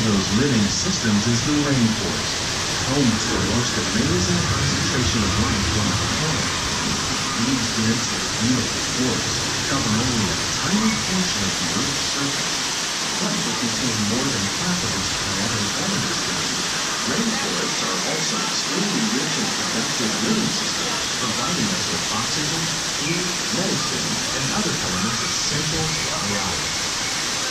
those living systems is the rainforest, home to the most amazing concentration of life on the planet. These dense and beautiful forests cover only a tiny portion of the Earth's surface, but they contain more than half of its planet and elements. Rainforests are also extremely